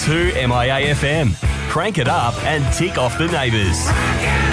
102 MIA FM. Crank it up and tick off the neighbours.